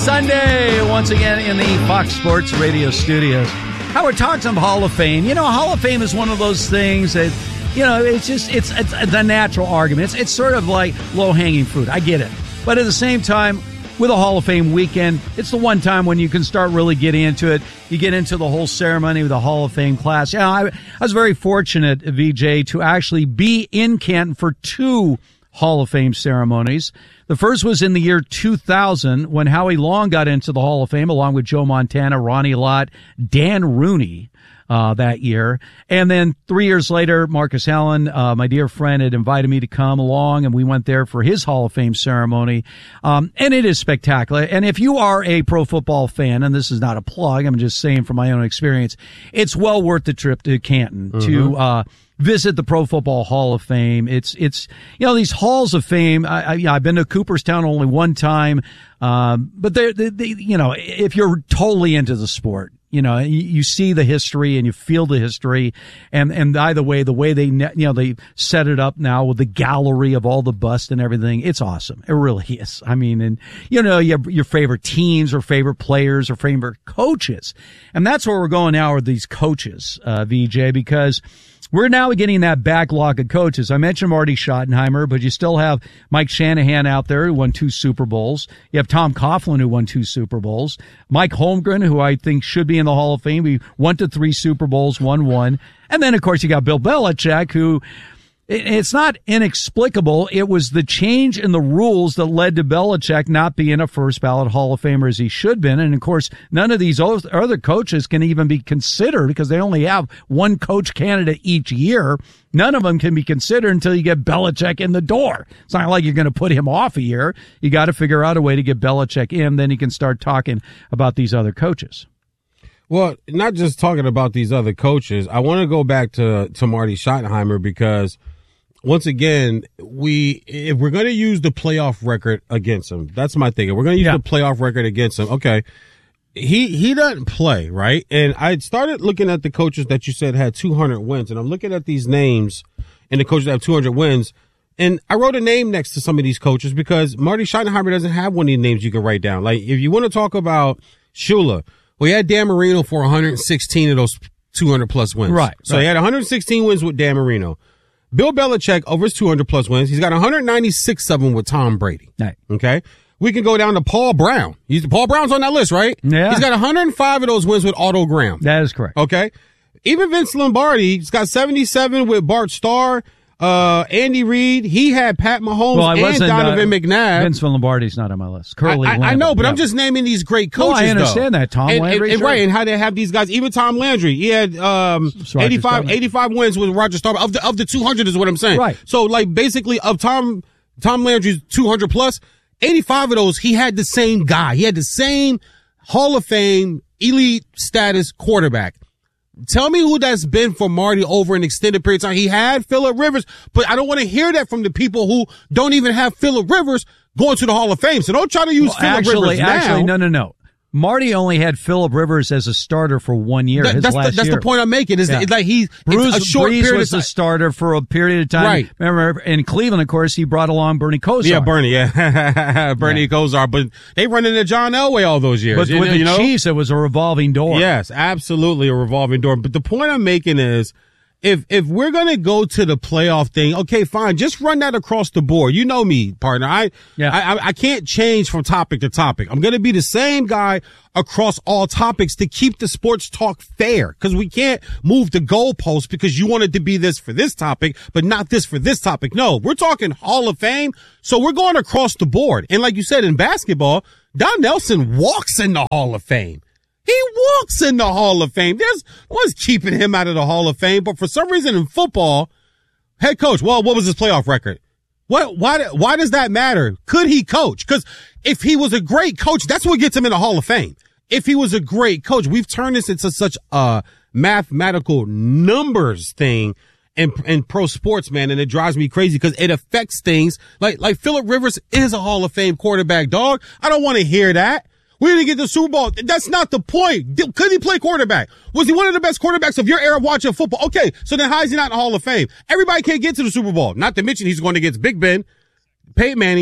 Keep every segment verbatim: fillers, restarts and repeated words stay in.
Sunday, once again in the Fox Sports Radio studios. Howard talks some Hall of Fame. You know, Hall of Fame is one of those things that, you know, it's just, it's, it's the natural argument. It's, it's sort of like low-hanging fruit. I get it. But at the same time, with a Hall of Fame weekend, it's the one time when you can start really getting into it. You get into the whole ceremony with the Hall of Fame class. You know, I, I was very fortunate, V J, to actually be in Canton for two Hall of Fame ceremonies. The first was in the year two thousand when Howie Long got into the Hall of Fame along with Joe Montana, Ronnie Lott, Dan Rooney uh, that year. And then three years later, Marcus Allen, uh, my dear friend, had invited me to come along, and we went there for his Hall of Fame ceremony. Um, and it is spectacular. And if you are a pro football fan, and this is not a plug, I'm just saying from my own experience, it's well worth the trip to Canton mm-hmm. to uh visit the Pro Football Hall of Fame. It's, it's, you know, these halls of fame. I, I, I've been to Cooperstown only one time. Um, but they're, they, they, you know, if you're totally into the sport, you know, you, you see the history and you feel the history. And, and either way, the way they, you know, they set it up now with the gallery of all the busts and everything. It's awesome. It really is. I mean, and, you know, you have your favorite teams or favorite players or favorite coaches. And that's where we're going now with these coaches, uh, V J, because we're now getting that backlog of coaches. I mentioned Marty Schottenheimer, but you still have Mike Shanahan out there who won two Super Bowls. You have Tom Coughlin who won two Super Bowls. Mike Holmgren, who I think should be in the Hall of Fame. He won to three Super Bowls, won one. And then, of course, you got Bill Belichick, who it's not inexplicable. It was the change in the rules that led to Belichick not being a first ballot Hall of Famer as he should have been. And of course, none of these other coaches can even be considered because they only have one coach candidate each year. None of them can be considered until you get Belichick in the door. It's not like you're going to put him off a year. You got to figure out a way to get Belichick in. Then you can start talking about these other coaches. Well, not just talking about these other coaches. I want to go back to, to Marty Schottenheimer because once again, we, if we're going to use the playoff record against him, that's my thing. If we're going to use yeah. the playoff record against him, okay, he, he doesn't play, right? And I started looking at the coaches that you said had two hundred wins, and I'm looking at these names and the coaches that have two hundred wins, and I wrote a name next to some of these coaches because Marty Schottenheimer doesn't have one of these names you can write down. Like, if you want to talk about Shula, well, he had Dan Marino for one hundred sixteen of those two hundred plus wins. Right. So right. he had one hundred sixteen wins with Dan Marino. Bill Belichick, over his two hundred plus wins, he's got one hundred ninety-six of them with Tom Brady. Right. Okay. We can go down to Paul Brown. He's Paul Brown's on that list, right? Yeah. He's got one hundred five of those wins with Otto Graham. That is correct. Okay. Even Vince Lombardi, he's got seventy-seven with Bart Starr. Uh, Andy Reid, he had Pat Mahomes well, and Donovan uh, McNabb. Vince Lombardi's not on my list. Curly I, I, I know, but yeah. I'm just naming these great coaches. Well, I understand though. that. Tom and, Landry, and, sure. and right, and how they have these guys. Even Tom Landry, he had um eighty-five, eighty-five wins with Roger Staubach. Of the of the two hundred is what I'm saying. Right. So like basically of Tom Tom Landry's two hundred plus, eighty-five of those he had the same guy. He had the same Hall of Fame elite status quarterback. Tell me who that's been for Marty over an extended period of time. He had Phillip Rivers, but I don't want to hear that from the people who don't even have Phillip Rivers going to the Hall of Fame. So don't try to use well, Phillip actually, Rivers now. Actually, no, no, no. Marty only had Phillip Rivers as a starter for one year. That, his that's last the, that's year. the point I'm making. Is yeah. that, like he Bruce it's a short Brees period was of time. the starter for a period of time. Right. Remember, in Cleveland, of course, he brought along Bernie Kosar. Yeah, Bernie. Yeah, Bernie yeah. Kosar. But they run into John Elway all those years. But you with know, the you know? Chiefs, it was a revolving door. Yes, absolutely a revolving door. But the point I'm making is, If if we're gonna go to the playoff thing, okay, fine. Just run that across the board. You know me, partner. I yeah. I, I can't change from topic to topic. I'm gonna be the same guy across all topics to keep the sports talk fair. Because we can't move the goalposts because you wanted to be this for this topic, but not this for this topic. No, we're talking Hall of Fame, so we're going across the board. And like you said in basketball, Don Nelson walks in the Hall of Fame. He walks in the Hall of Fame. There's what's keeping him out of the Hall of Fame, but for some reason in football, head coach. Well, what was his playoff record? What? Why? Why does that matter? Could he coach? Because if he was a great coach, that's what gets him in the Hall of Fame. If he was a great coach, we've turned this into such a mathematical numbers thing in in pro sports, man, and it drives me crazy because it affects things. Like like Phillip Rivers is a Hall of Fame quarterback, dog. I don't want to hear that. We didn't get the Super Bowl. That's not the point. Could he play quarterback? Was he one of the best quarterbacks of your era watching football? Okay, so then how is he not in the Hall of Fame? Everybody can't get to the Super Bowl. Not to mention he's going against Big Ben, Peyton Manning,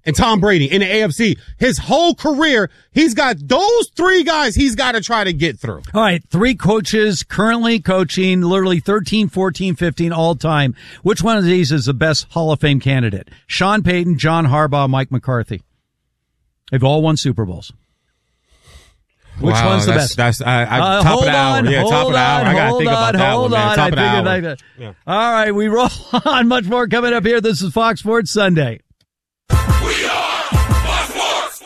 and Tom Brady in the A F C. His whole career, he's got those three guys he's got to try to get through. All right, three coaches currently coaching, literally thirteen, fourteen, fifteen all time. Which one of these is the best Hall of Fame candidate? Sean Payton, John Harbaugh, Mike McCarthy. They've all won Super Bowls. Which wow, one's the that's, best? That's I, I, uh, top of the on, hour. Yeah, top of the hour. On, I got to think on, about that hold one, man. on. Top I of the hour. Like that. Yeah. All right, we roll on. Much more coming up here. This is Fox Sports Sunday. We are Fox Sports.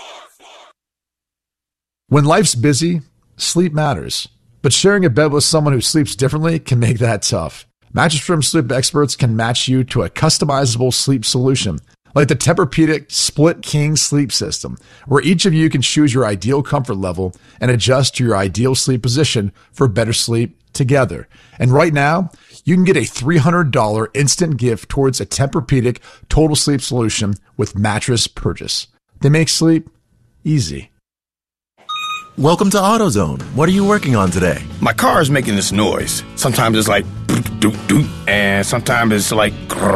When life's busy, sleep matters. But sharing a bed with someone who sleeps differently can make that tough. Mattress Firm sleep experts can match you to a customizable sleep solution, like the Tempur-Pedic Split King Sleep System, where each of you can choose your ideal comfort level and adjust to your ideal sleep position for better sleep together. And right now, you can get a three hundred dollars instant gift towards a Tempur-Pedic total sleep solution with mattress purchase. They make sleep easy. Welcome to AutoZone. What are you working on today? My car is making this noise. Sometimes it's like doot, doot, doot, and sometimes it's like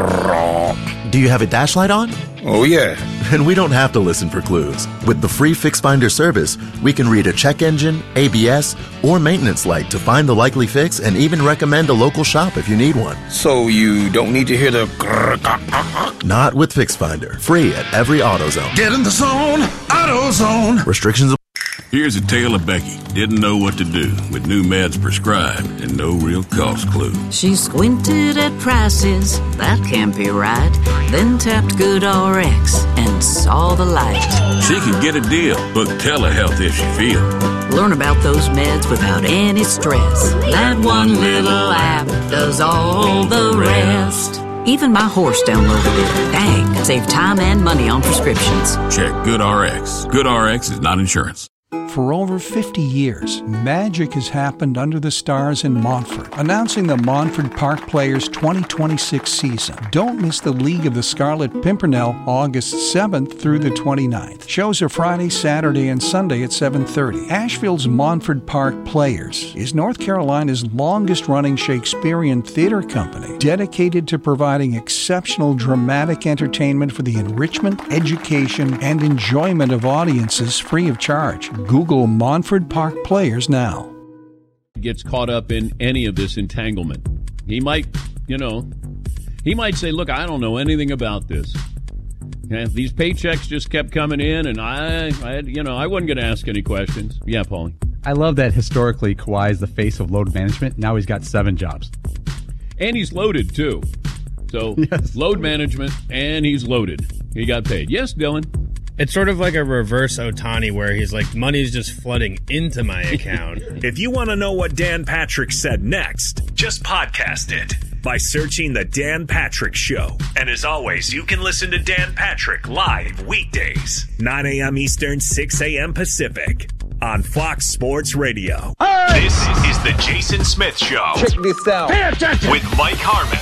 grrrr. Do you have a dash light on? Oh, yeah. And we don't have to listen for clues. With the free Fix Finder service, we can read a check engine, A B S, or maintenance light to find the likely fix and even recommend a local shop if you need one. So you don't need to hear the grrrr, grrrr, grrrr. Not with Fix Finder. Free at every AutoZone. Get in the zone, AutoZone. Restrictions. Here's a tale of Becky. Didn't know what to do with new meds prescribed and no real cost clue. She squinted at prices, that can't be right. Then tapped GoodRx and saw the light. She could get a deal, book telehealth if she feels. Learn about those meds without any stress. That one little app does all the rest. Even my horse downloaded it. Dang, save time and money on prescriptions. Check GoodRx. GoodRx is not insurance. For over fifty years, magic has happened under the stars in Montford, announcing the Montford Park Players twenty twenty-six season. Don't miss the League of the Scarlet Pimpernel August seventh through the twenty-ninth. Shows are Friday, Saturday, and Sunday at seven thirty. Asheville's Montford Park Players is North Carolina's longest-running Shakespearean theater company, dedicated to providing exceptional dramatic entertainment for the enrichment, education, and enjoyment of audiences free of charge. Google Montford Park Players now. Gets caught up in any of this entanglement. He might, you know, he might say, look, I don't know anything about this. And these paychecks just kept coming in, and I, I you know, I wasn't going to ask any questions. Yeah, Paulie. I love that historically Kawhi is the face of load management. Now he's got seven jobs. And he's loaded, too. So, yes. Load management, and he's loaded. He got paid. Yes, Dylan? It's sort of like a reverse Ohtani where he's like, money's just flooding into my account. If you want to know what Dan Patrick said next, just podcast it by searching The Dan Patrick Show. And as always, you can listen to Dan Patrick live weekdays, nine a.m. Eastern, six a.m. Pacific on Fox Sports Radio. Right. This is The Jason Smith Show. Check this out. Pay attention. With Mike Harmon.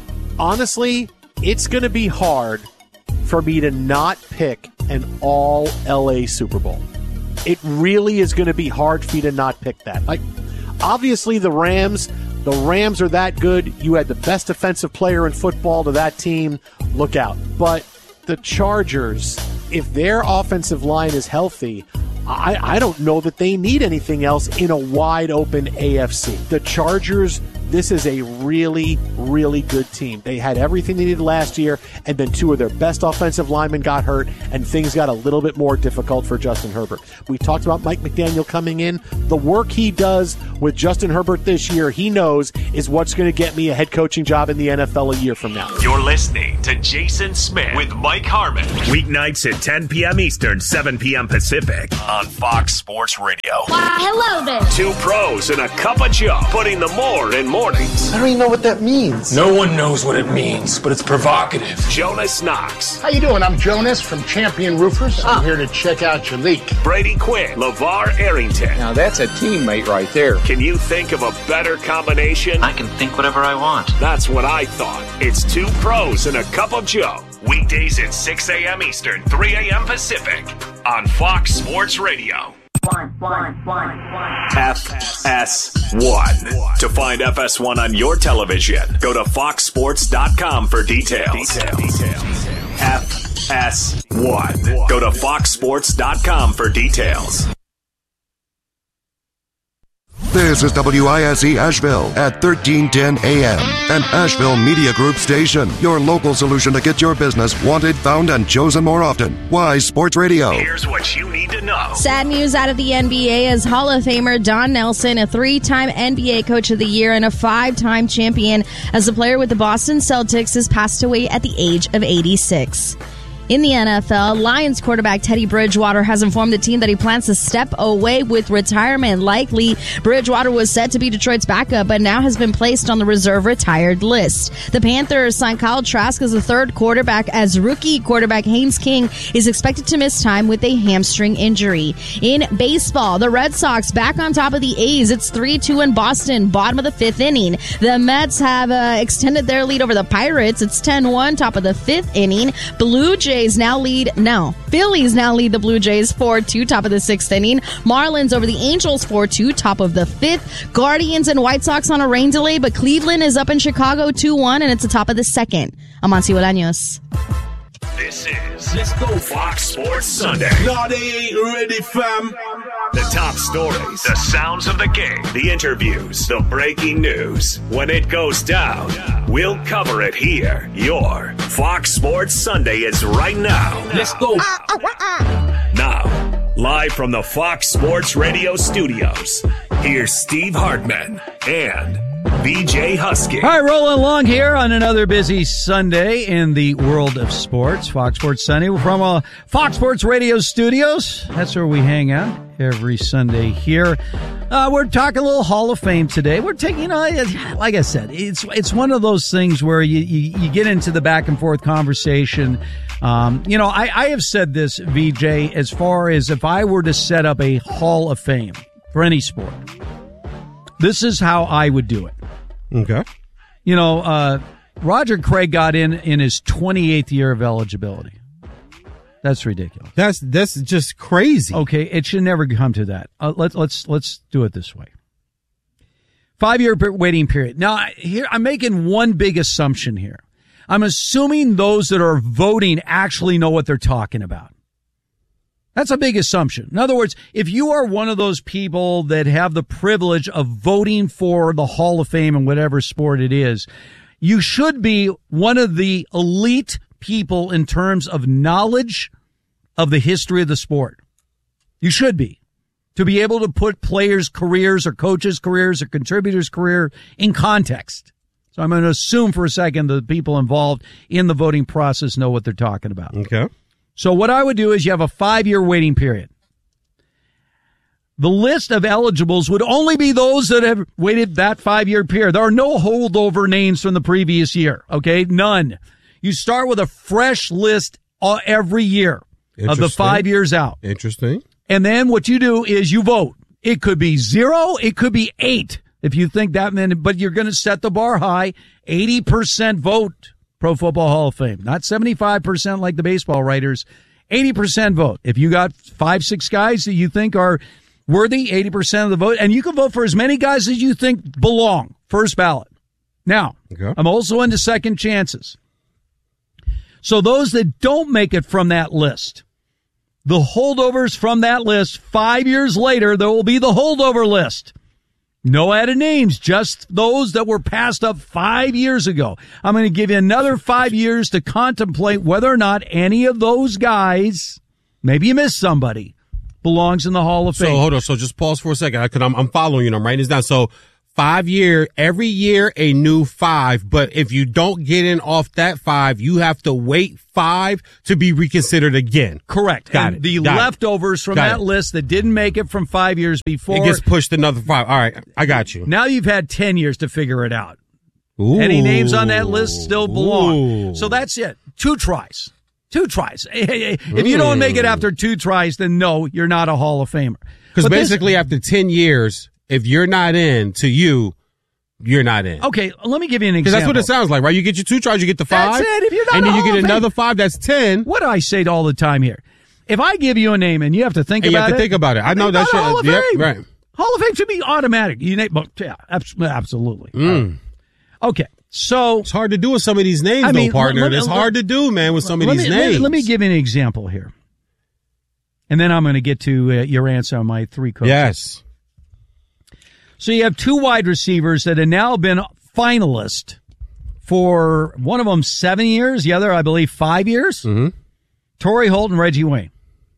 Honestly, it's going to be hard for me to not pick an all L A Super Bowl. It really is going to be hard for you to not pick that. Like, obviously the Rams, the Rams are that good. You had the best defensive player in football to that team. Look out. But the Chargers, if their offensive line is healthy, I, I don't know that they need anything else in a wide open A F C. The Chargers, this is a really, really good team. They had everything they needed last year, and then two of their best offensive linemen got hurt, and things got a little bit more difficult for Justin Herbert. We talked about Mike McDaniel coming in. The work he does with Justin Herbert this year, he knows, is what's going to get me a head coaching job in the N F L a year from now. You're listening to Jason Smith with Mike Harmon. Weeknights at ten p.m. Eastern, seven p.m. Pacific on Fox Sports Radio. Why, hello there. Two pros and a cup of Joe, putting the more in mornings. I don't even know what that means. No one knows what it means, but it's provocative. Jonas Knox. How you doing? I'm Jonas from Champion Roofers. I'm ah. here to check out your leak. Brady Quinn. LeVar Arrington. Now that's a teammate right there. Can you think of a better combination? I can think whatever I want. That's what I thought. It's two pros and a cup of Joe. Weekdays at six a.m. Eastern, three a.m. Pacific on Fox Sports Radio. One, one, one, one. F S one. To find F S one on your television, go to fox sports dot com for details. Details. F S one. Go to fox sports dot com for details. This is W I S E Asheville at thirteen ten A M, an Asheville Media Group station. Your local solution to get your business wanted, found, and chosen more often. Wise Sports Radio. Here's what you need to know. Sad news out of the N B A as Hall of Famer Don Nelson, a three-time N B A Coach of the Year and a five-time champion as a player with the Boston Celtics, has passed away at the age of eighty-six. In the N F L, Lions quarterback Teddy Bridgewater has informed the team that he plans to step away with retirement. Likely, Bridgewater was set to be Detroit's backup, but now has been placed on the reserve retired list. The Panthers signed Kyle Trask as the third quarterback, as rookie quarterback Haynes King is expected to miss time with a hamstring injury. In baseball, the Red Sox back on top of the A's. It's three two in Boston, bottom of the fifth inning. The Mets have uh, extended their lead over the Pirates. It's ten one, top of the fifth inning. Blue Jays now lead, no, Phillies now lead the Blue Jays four two, top of the sixth inning. Marlins over the Angels four two, top of the fifth. Guardians and White Sox on a rain delay, but Cleveland is up in Chicago two one, and it's the top of the second. I'm Amancio Bolaños. This is Let's Go Fox Sports Sunday. No, they ain't ready, fam. The top stories, the sounds of the game, the interviews, the breaking news. When it goes down, we'll cover it here. Your Fox Sports Sunday is right now. Let's go. Now, live from the Fox Sports Radio studios, here's Steve Hartman and V J Husky. All right, rolling along here on another busy Sunday in the world of sports. Fox Sports Sunday. We're from uh, Fox Sports Radio studios. That's where we hang out every Sunday here. Uh, we're talking a little Hall of Fame today. We're taking, you know, like I said, it's it's one of those things where you, you, you get into the back and forth conversation. Um, you know, I, I have said this, V J, as far as if I were to set up a Hall of Fame for any sport, this is how I would do it. Okay. You know, uh, Roger Craig got in in his twenty-eighth year of eligibility. That's ridiculous. That's that's just crazy. Okay, it should never come to that. Uh, let's let's let's do it this way. Five-year waiting period. Now, here I'm making one big assumption here. I'm assuming those that are voting actually know what they're talking about. That's a big assumption. In other words, if you are one of those people that have the privilege of voting for the Hall of Fame in whatever sport it is, you should be one of the elite people in terms of knowledge of the history of the sport. You should be. To be able to put players' careers or coaches' careers or contributors' career in context. So I'm going to assume for a second the people involved in the voting process know what they're talking about. Okay. So what I would do is you have a five-year waiting period. The list of eligibles would only be those that have waited that five-year period. There are no holdover names from the previous year, okay? None. You start with a fresh list every year of the five years out. Interesting. And then what you do is you vote. It could be zero. It could be eight if you think that, but you're going to set the bar high. eighty percent vote. Pro Football Hall of Fame. Not seventy-five percent like the baseball writers. eighty percent vote. If you got five, six guys that you think are worthy, eighty percent of the vote. And you can vote for as many guys as you think belong. First ballot. Now, okay. I'm also into second chances. So those that don't make it from that list, the holdovers from that list, five years later, there will be the holdover list. No added names, just those that were passed up five years ago. I'm going to give you another five years to contemplate whether or not any of those guys, maybe you missed somebody, belongs in the Hall of Fame. So hold on, so just pause for a second, because I'm, I'm following you and I'm writing this down. So five year, every year a new five, but if you don't get in off that five, you have to wait five to be reconsidered again. Correct. Got and it. The Got leftovers it. from Got that it. list that didn't make it from five years before. It gets pushed another five. All right, I got you. Now you've had ten years to figure it out. Ooh. Any names on that list still belong. Ooh. So that's it. Two tries. Two tries. If you don't make it after two tries, then no, you're not a Hall of Famer. Because basically this, after ten years, if you're not in, to you, you're not in. Okay, let me give you an example. Because that's what it sounds like, right? You get your two tries, you get the five. That's it. If you're not and then a you Hall get of another Fame. five, that's ten. What do I say all the time here? If I give you a name and you have to think and about it. You have to it, think about it. I know that shit. Hall of Yep, Fame. right. Hall of Fame should be automatic. You name, yeah, absolutely. Mm. Uh, okay. So it's hard to do with some of these names, I mean, though, partner. let- let- it's let- hard to do, man, with some of let these me, let me- names. Let me give you an example here. And then I'm going to get to uh, your answer on my three coaches. Yes. So you have two wide receivers that have now been finalists for one of them seven years, the other, I believe, five years. Mm-hmm. Torrey Holt and Reggie Wayne.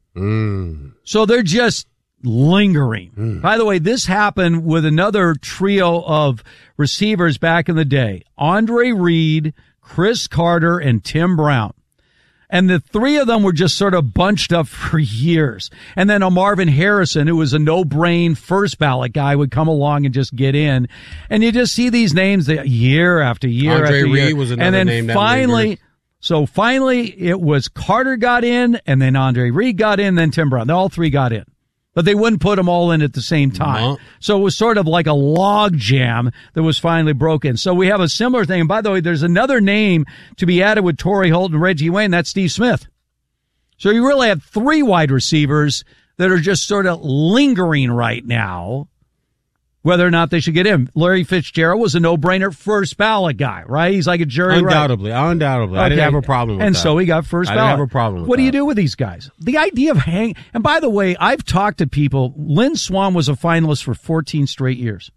Mm. So they're just lingering. Mm. By the way, this happened with another trio of receivers back in the day. Andre Reed, Chris Carter, and Tim Brown. And the three of them were just sort of bunched up for years. And then a Marvin Harrison, who was a no-brain first ballot guy, would come along and just get in. And you just see these names that year after year Andre after year. Reed was another and then name that finally, lingered. so finally it was Carter got in, and then Andre Reed got in, then Tim Brown. They all three got in. But they wouldn't put them all in at the same time. No. So it was sort of like a log jam that was finally broken. So we have a similar thing. And by the way, there's another name to be added with Torrey Holt and Reggie Wayne. That's Steve Smith. So you really have three wide receivers that are just sort of lingering right now, whether or not they should get in. Larry Fitzgerald was a no-brainer first ballot guy, right? He's like a Jerry Rice. Undoubtedly, undoubtedly. I didn't Okay. have a problem with and that. so he got first I ballot. didn't have a problem with What do you that. do with these guys? The idea of hang, and by the way, I've talked to people. Lynn Swann was a finalist for fourteen straight years.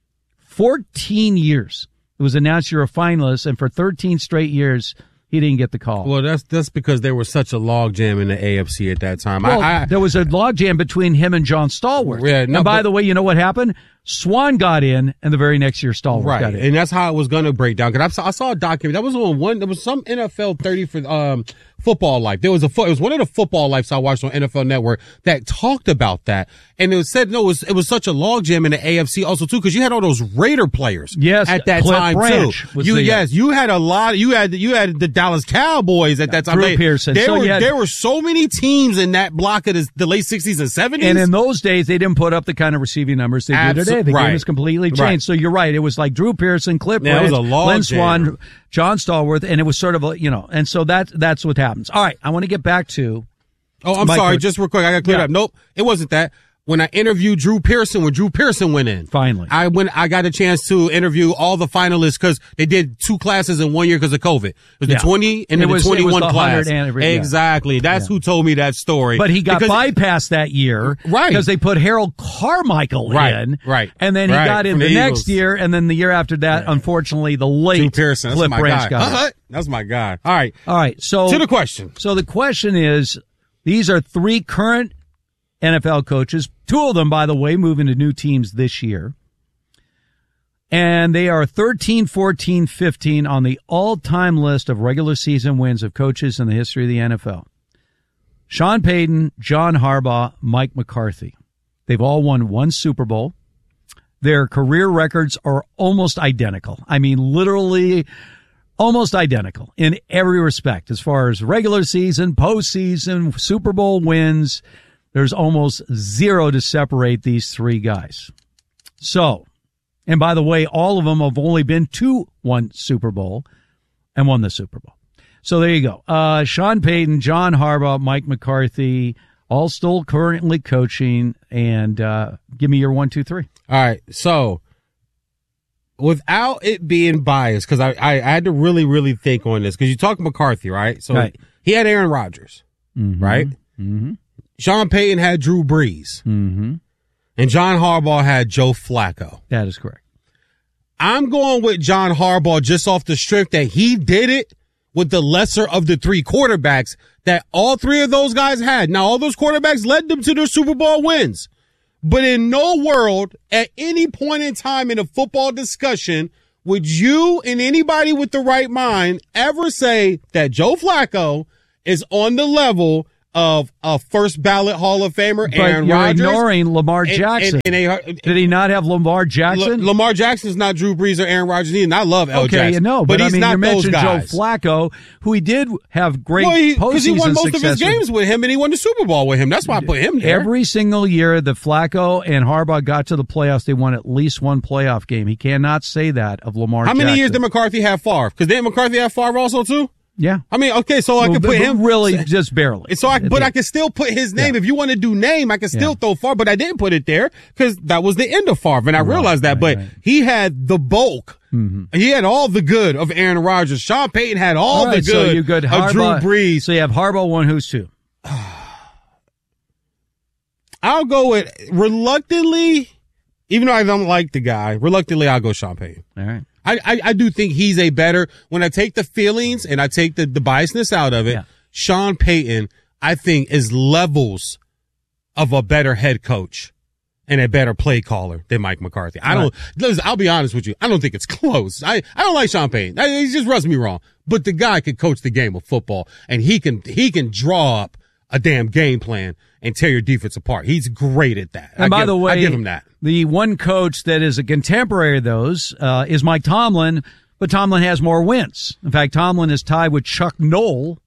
fourteen years. It was announced you're a finalist, and for thirteen straight years, he didn't get the call. Well, that's that's because there was such a logjam in the A F C at that time. Well, I, I, there was a logjam between him and John Stallworth. Yeah, no, and by but- the way, you know what happened? Swan got in, and the very next year, Stallworth right, got in. and that's how it was going to break down. Because I saw, I saw a document that was on one. There was some N F L thirty for um football life. There was a fo- it was one of the football lives I watched on N F L Network that talked about that, and it said no, it was it was such a logjam in the A F C also too because you had all those Raider players. Yes, at that Cliff time Branch too. was You the- yes, you had a lot. You had you had the Dallas Cowboys at that time. Drew They- Pearson. There So were you had- there were so many teams in that block of the, the late sixties and seventies. And in those days, they didn't put up the kind of receiving numbers they do Abso- today. The right. game has completely changed. Right. So you're right. It was like Drew Pearson, Cliff Yeah, it was Branch, a log Lynn jam. Swann, John Stallworth, and it was sort of a, you know, and so that, that's what happens. All right. I want to get back to. Oh, I'm my sorry. coach. Just real quick. I got cleared Yeah. up. Nope. It wasn't that. When I interviewed Drew Pearson, when Drew Pearson went in, finally, I went, I got a chance to interview all the finalists because they did two classes in one year because of COVID. It was Yeah. the twenty and It then was- the it was twenty-one the class. one hundred and every- yeah. Exactly. That's Yeah. who told me that story. But he got Because- bypassed that year. Right. Because they put Harold Carmichael Right, in. right, And then he right, got in from the, the next Eagles. year, and then the year after that, unfortunately, the late Drew Pearson. That's Cliff my Branch guy. got in. Uh-huh. That's my guy. All right. All right. So To the question. So the question is, these are three current N F L coaches. Two of them, by the way, moving to new teams this year. And they are thirteen, fourteen, fifteen on the all-time list of regular season wins of coaches in the history of the N F L. Sean Payton, John Harbaugh, Mike McCarthy. They've all won one Super Bowl. Their career records are almost identical. I mean, literally almost identical in every respect. As far as regular season, postseason, Super Bowl wins, there's almost zero to separate these three guys. So, and by the way, all of them have only been to one Super Bowl and won the Super Bowl. So there you go. Uh, Sean Payton, John Harbaugh, Mike McCarthy, all still currently coaching. And uh, give me your one, two, three. All right. So without it being biased, because I, I, I had to really, really think on this, because you talk McCarthy, right? So Right. he had Aaron Rodgers, Mm-hmm. right? Mm-hmm. Sean Payton had Drew Brees. Mm-hmm. And John Harbaugh had Joe Flacco. That is correct. I'm going with John Harbaugh just off the strength that he did it with the lesser of the three quarterbacks that all three of those guys had. Now, all those quarterbacks led them to their Super Bowl wins. But in no world, at any point in time in a football discussion, would you and anybody with the right mind ever say that Joe Flacco is on the level of a first ballot Hall of Famer, But Aaron you're Rodgers? ignoring Lamar And- Jackson. and- and a- Did he not have Lamar Jackson? L- Lamar Jackson's not Drew Brees or Aaron Rodgers either, and I love L. Okay, Jackson. you know, but, but, he's I mean, not you those mentioned guys. Joe Flacco, who he did have great Well, he, postseason he won most success of his with. games with him, and he won the Super Bowl with him. That's why I put him there. Every single year that Flacco and Harbaugh got to the playoffs, they won at least one playoff game. He cannot say that of Lamar How many Jackson. years did McCarthy have Favre? Because didn't McCarthy have Favre also too? Yeah. I mean, okay, so I Well, could but- put but him really just barely. So I, but I can still put his name. If you want to do name, I can still Yeah. throw Favre, but I didn't put it there because that was the end of Favre, and I realized that. but he had the bulk Mm-hmm. He had all the good of Aaron Rodgers. Sean Payton had all, All right, the so good, you good of Harbaugh. Drew Brees. So you have Harbaugh one, who's two? I'll go with reluctantly, even though I don't like the guy, reluctantly I'll go Sean Payton. All right. I, I, I do think he's a better, when I take the feelings and I take the, the biasness out of it, Yeah. Sean Payton, I think, is levels of a better head coach and a better play caller than Mike McCarthy. I don't, listen, I'll be honest with you. I don't think it's close. I, I don't like Sean Payton. I, he just rubs me wrong. But the guy can coach the game of football, and he can, he can draw up a damn game plan and tear your defense apart. He's great at that. And I by give, the way, I give him that. The one coach that is a contemporary of those uh, is Mike Tomlin, but Tomlin has more wins. In fact, Tomlin is tied with Chuck Noll,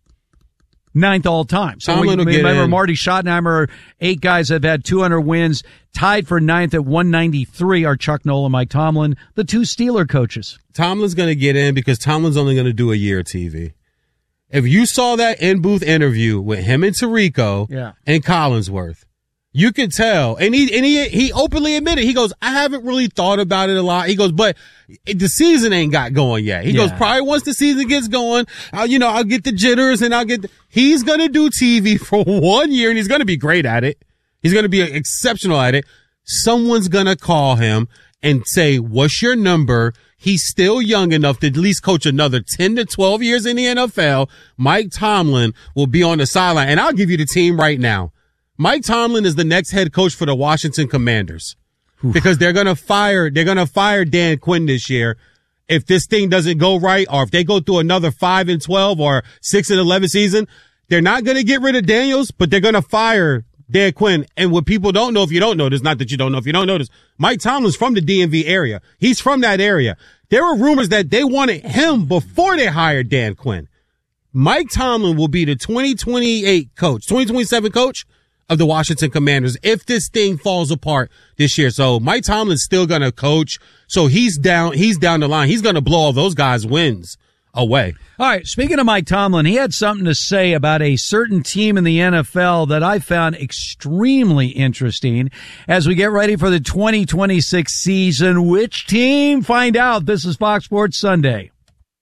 ninth all time. So Tomlin we, will get remember in. Marty Schottenheimer, eight guys have had two hundred wins, tied for ninth at one ninety-three are Chuck Noll and Mike Tomlin, the two Steeler coaches. Tomlin's going to get in because Tomlin's only going to do a year of T V. If you saw that in-booth interview with him and Tirico Yeah. and Collinsworth, you could tell. And he, and he, he openly admitted, he goes, I haven't really thought about it a lot. He goes, but the season ain't got going yet. He Yeah. goes, probably once the season gets going, I'll, you know, I'll get the jitters and I'll get, the, he's going to do T V for one year and he's going to be great at it. He's going to be exceptional at it. Someone's going to call him and say, what's your number? He's still young enough to at least coach another ten to twelve years in the N F L. Mike Tomlin will be on the sideline. And I'll give you the team right now. Mike Tomlin is the next head coach for the Washington Commanders because they're going to fire, they're going to fire Dan Quinn this year. If this thing doesn't go right, or if they go through another five and twelve or six and eleven season, they're not going to get rid of Daniels, but they're going to fire Dan Quinn. And what people don't know, if you don't know this, not that you don't know if you don't know this, Mike Tomlin's from the D M V area. He's from that area. There were rumors that they wanted him before they hired Dan Quinn. Mike Tomlin will be the twenty twenty-eight coach, twenty twenty-seven coach of the Washington Commanders if this thing falls apart this year. So Mike Tomlin's still going to coach. So he's down, he's down the line. He's going to blow all those guys' wins away. All right, speaking of Mike Tomlin, he had something to say about a certain team in the N F L that I found extremely interesting as we get ready for the twenty twenty-six season. Which team? Find out. This is Fox Sports Sunday.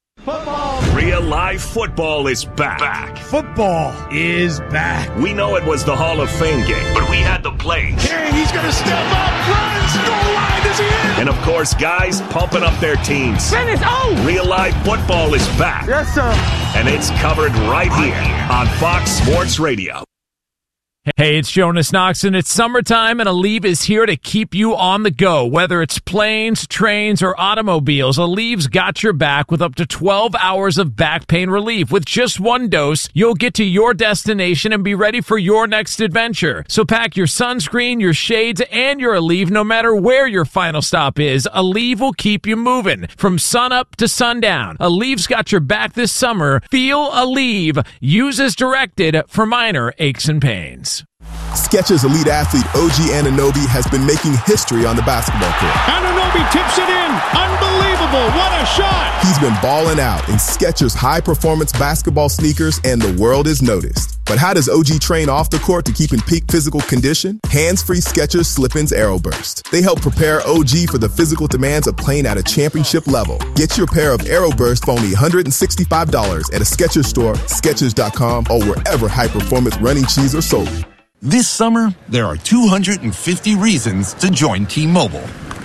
Real live football is back. back. Football is back. We know it was the Hall of Fame game, but we had the plays. Hey, he's going to step up, runs, goal line, is he in? And of course, guys pumping up their teams. Finish, oh! Real live football is back. Yes, sir. And it's covered right here on Fox Sports Radio. Hey, it's Jonas Knox, and it's summertime, and Aleve is here to keep you on the go. Whether it's planes, trains, or automobiles, Aleve's got your back with up to twelve hours of back pain relief. With just one dose, you'll get to your destination and be ready for your next adventure. So pack your sunscreen, your shades, and your Aleve no matter where your final stop is. Aleve will keep you moving from sunup to sundown. Aleve's got your back this summer. Feel Aleve. Use as directed for minor aches and pains. Skechers elite athlete O G Anunoby has been making history on the basketball court. Anunoby tips it in. Unbelievable. What a shot. He's been balling out in Skechers high-performance basketball sneakers, and the world has noticed. But how does O G train off the court to keep in peak physical condition? Hands-free Skechers Slip-ins Aeroburst. They help prepare O G for the physical demands of playing at a championship level. Get your pair of Aeroburst for only one hundred sixty-five dollars at a Skechers store, Skechers dot com, or wherever high-performance running shoes are sold. This summer, there are two hundred fifty reasons to join T-Mobile.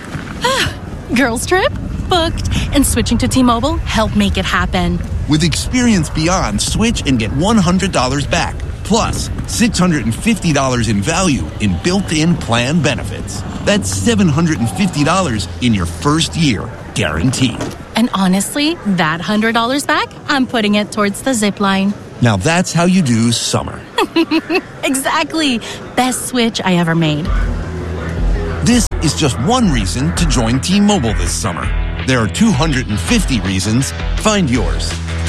Girls trip? Booked. And switching to T-Mobile helped make it happen. With Experience Beyond, switch and get one hundred dollars back. Plus, six hundred fifty dollars in value in built-in plan benefits. That's seven hundred fifty dollars in your first year, guaranteed. And honestly, that one hundred dollars back, I'm putting it towards the zip line. Now that's how you do summer. Exactly. Best switch I ever made. This is just one reason to join T-Mobile this summer. There are two hundred fifty reasons. Find yours.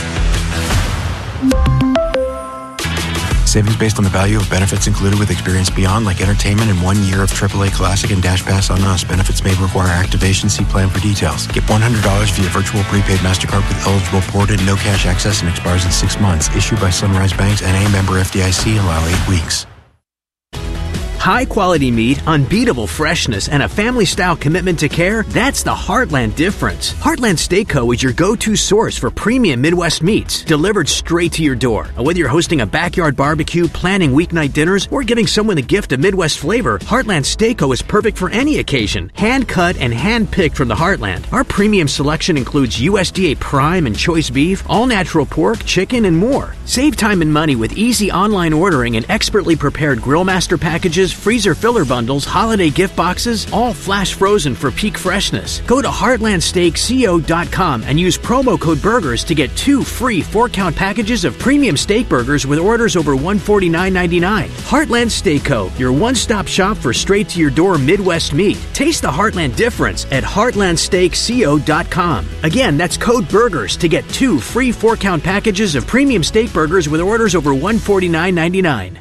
Savings based on the value of benefits included with Experience Beyond, like entertainment and one year of triple A Classic and Dash Pass on Us. Benefits may require activation. See plan for details. Get one hundred dollars via virtual prepaid MasterCard with eligible ported, no cash access, and expires in six months. Issued by Sunrise Banks, N A, member F D I C, allow eight weeks. High-quality meat, unbeatable freshness, and a family-style commitment to care, that's the Heartland difference. Heartland Steak Co. is your go-to source for premium Midwest meats, delivered straight to your door. Whether you're hosting a backyard barbecue, planning weeknight dinners, or giving someone a gift of Midwest flavor, Heartland Steak Co. is perfect for any occasion. Hand-cut and hand-picked from the Heartland. Our premium selection includes U S D A Prime and Choice Beef, all-natural pork, chicken, and more. Save time and money with easy online ordering and expertly prepared Grillmaster packages, freezer filler bundles, holiday gift boxes, all flash frozen for peak freshness. Go to heartland steak co dot com and use promo code BURGERS to get two free four-count packages of premium steak burgers with orders over one hundred forty-nine ninety-nine. Heartland Steak Co., your one-stop shop for straight-to-your-door Midwest meat. Taste the Heartland difference at heartland steak co dot com. Again, that's code BURGERS to get two free four-count packages of premium steak burgers with orders over one hundred forty-nine ninety-nine.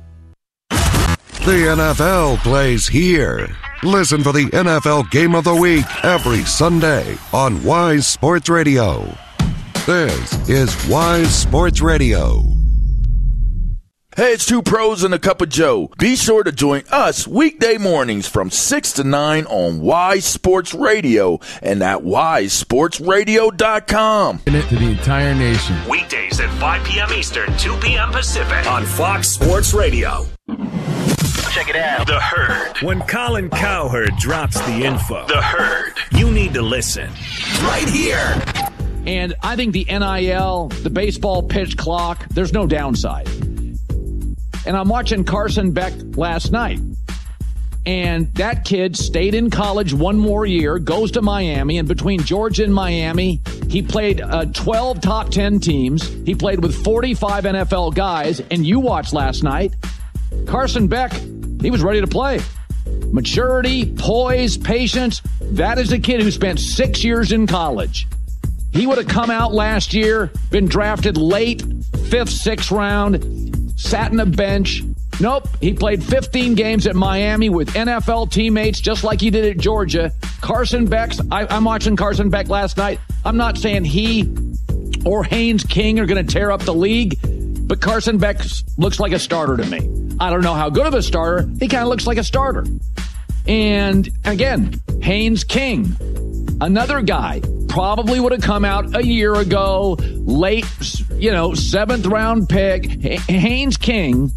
The N F L plays here. Listen for the N F L Game of the Week every Sunday on Wise Sports Radio. This is Wise Sports Radio. Hey, it's two pros and a cup of Joe. Be sure to join us weekday mornings from six to nine on Wise Sports Radio and at wise sports radio dot com. To the entire nation. Weekdays at five p.m. Eastern, two p.m. Pacific on Fox Sports Radio. Check it out. The Herd. When Colin Cowherd drops the info, The Herd, you need to listen. Right here. And I think the N I L, the baseball pitch clock, there's no downside. And I'm watching Carson Beck last night. And that kid stayed in college one more year, goes to Miami, and between Georgia and Miami, he played uh, twelve top ten teams. He played with forty-five N F L guys, and you watched last night. Carson Beck, he was ready to play. Maturity, poise, patience, that is a kid who spent six years in college. He would have come out last year, been drafted late, fifth, sixth round, sat in a bench. Nope, he played fifteen games at Miami with N F L teammates just like he did at Georgia. Carson Beck's, I, I'm watching Carson Beck last night. I'm not saying he or Haynes King are going to tear up the league, but Carson Beck looks like a starter to me. I don't know how good of a starter. He kind of looks like a starter. And again, Haynes King, another guy, probably would have come out a year ago, late, you know, seventh round pick. H- Haynes King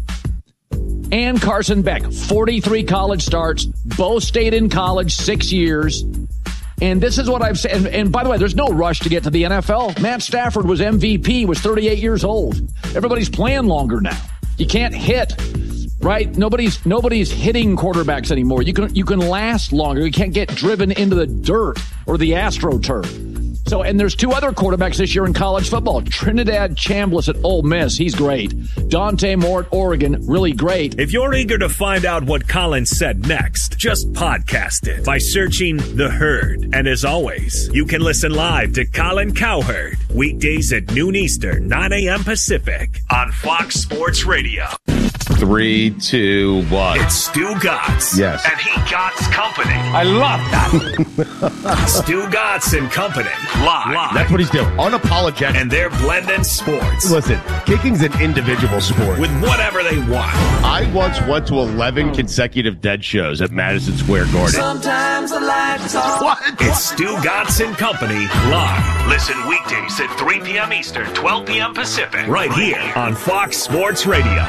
and Carson Beck, forty-three college starts, both stayed in college six years. And this is what I've said. And, and by the way, there's no rush to get to the N F L. Matt Stafford was M V P, was thirty-eight years old. Everybody's playing longer now. You can't hit, right? Nobody's nobody's hitting quarterbacks anymore. You can you can last longer. You can't get driven into the dirt or the AstroTurf. So, and there's two other quarterbacks this year in college football. Trinidad Chambliss at Ole Miss, he's great. Dante Moore at Oregon, really great. If you're eager to find out what Colin said next, just podcast it by searching The Herd. And as always, you can listen live to Colin Cowherd weekdays at noon Eastern, nine a.m. Pacific on Fox Sports Radio. Three, two, one. It's Stu Gatz. Yes. And he Gatz Company. I love that. Stu Gatz and Company. Live. Live. That's what he's doing. Unapologetic. And they're blending sports. Listen, kicking's an individual sport. With whatever they want. I once went to eleven consecutive dead shows at Madison Square Garden. Sometimes I like to talk. What? It's Stu Gatz and Company live. Listen weekdays at three p.m. Eastern, twelve p.m. Pacific. Right here on Fox Sports Radio.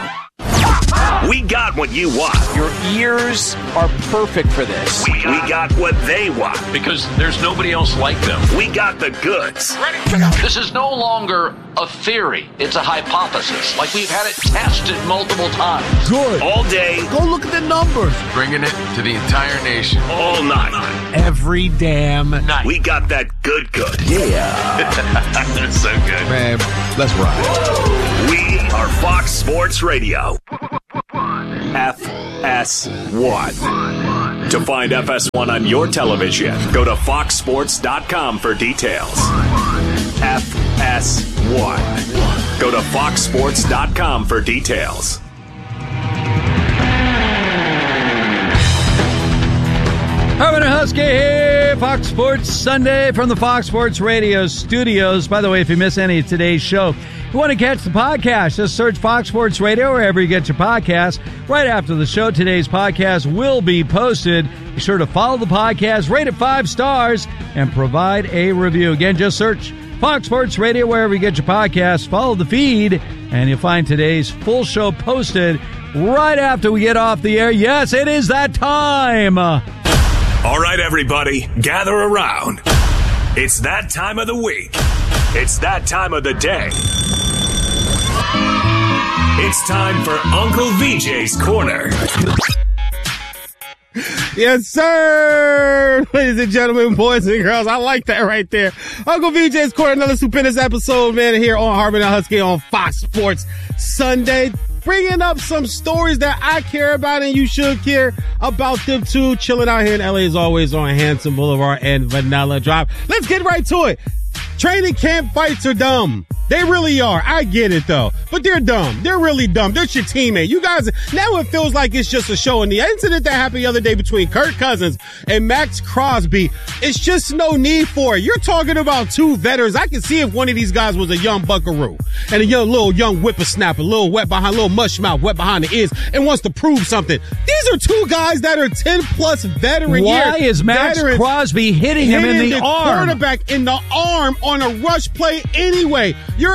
We got what you want. Your ears are perfect for this. We got, we got what they want. Because there's nobody else like them. We got the goods. Ready to go. This is no longer a theory. It's a hypothesis. Like we've had it tested multiple times. Good. All day. Go look at the numbers. Bringing it to the entire nation. All night. Every damn night. We got that good good. Yeah. That's so good. Man, let's ride. We are Fox Sports Radio. F S one. To find F S one on your television, go to fox sports dot com for details. F S one. Go to fox sports dot com for details. Herman and Husky here, Fox Sports Sunday from the Fox Sports Radio studios. By the way, if you miss any of today's show, you want to catch the podcast, just search Fox Sports Radio wherever you get your podcasts. Right after the show, today's podcast will be posted. Be sure to follow the podcast, rate it five stars, and provide a review. Again, just search Fox Sports Radio wherever you get your podcasts. Follow the feed, and you'll find today's full show posted right after we get off the air. Yes, it is that time. All right, everybody, gather around. It's that time of the week. It's that time of the day. It's time for Uncle V J's Corner. Yes, sir. Ladies and gentlemen, boys and girls, I like that right there. Uncle V J's Corner, another stupendous episode, man, here on Harvey and Husky on Fox Sports Sunday. Bringing up some stories that I care about and you should care about them too. Chilling out here in L A as always on Hanson Boulevard and Vanilla Drive. Let's get right to it. Training camp fights are dumb. They really are. I get it, though. But they're dumb. They're really dumb. They're your teammate. You guys, now it feels like it's just a show. And the incident that happened the other day between Kirk Cousins and Max Crosby, it's just no need for it. You're talking about two veterans. I can see if one of these guys was a young buckaroo and a young, little young whippersnapper, a little wet behind, little mush mouth, wet behind the ears, and wants to prove something. These are two guys that are ten plus veteran Why years. is Max veterans Crosby hitting him in the, the arm? Quarterback in the arm on a rush play anyway. You're